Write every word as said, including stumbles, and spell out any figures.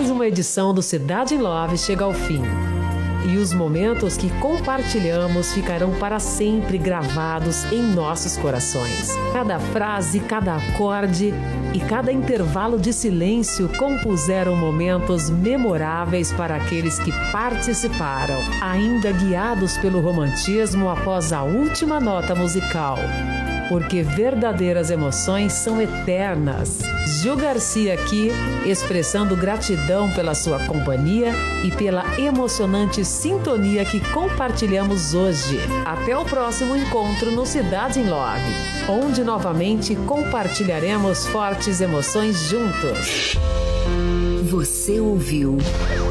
Mais uma edição do Cidade em Love chega ao fim. E os momentos que compartilhamos ficarão para sempre gravados em nossos corações. Cada frase, cada acorde e cada intervalo de silêncio compuseram momentos memoráveis para aqueles que participaram, ainda guiados pelo romantismo após a última nota musical. Porque verdadeiras emoções são eternas. Gil Garcia aqui, expressando gratidão pela sua companhia e pela emocionante sintonia que compartilhamos hoje. Até o próximo encontro no Cidade em Love, onde novamente compartilharemos fortes emoções juntos. Você ouviu